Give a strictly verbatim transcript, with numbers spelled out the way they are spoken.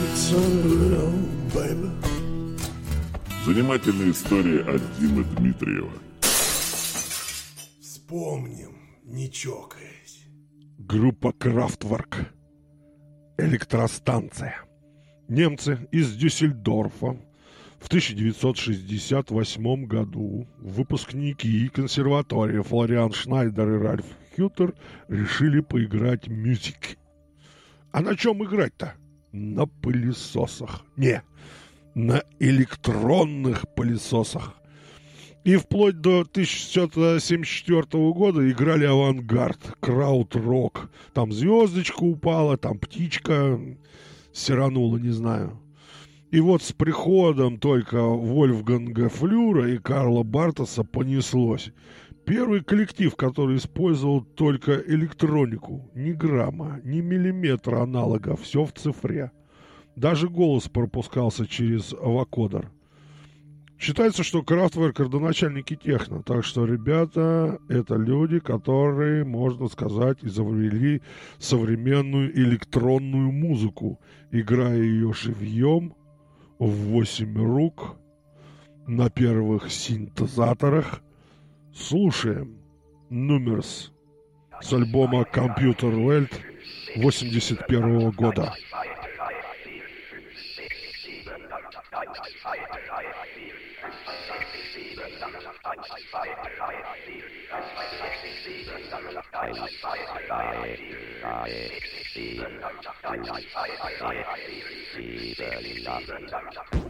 Занимательная история от Димы Дмитриева. Вспомним, не чокаясь. Группа Крафтверк. Электростанция. Немцы из Дюссельдорфа в тысяча девятьсот шестьдесят восьмом году выпускники консерватории Флориан Шнайдер и Ральф Хютер решили поиграть мюзик. А на чем играть-то? На пылесосах. Не, на электронных пылесосах. И вплоть до тысяча девятьсот семьдесят четвёртого года играли авангард, крауд-рок. Там звездочка упала, там птичка сиранула, не знаю. И вот с приходом только Вольфганга Флюра и Карла Бартоса понеслось. Первый коллектив, который использовал только электронику. Ни грамма, ни миллиметра аналога, все в цифре. Даже голос пропускался через вокодер. Считается, что Крафтверк — родоначальники техно, так что ребята — это люди, которые, можно сказать, изобрели современную электронную музыку, играя ее живьем, в восемь рук, на первых синтезаторах. Слушаем «Numbers» с альбома «Computer World» восемьдесят первого года. Sieben,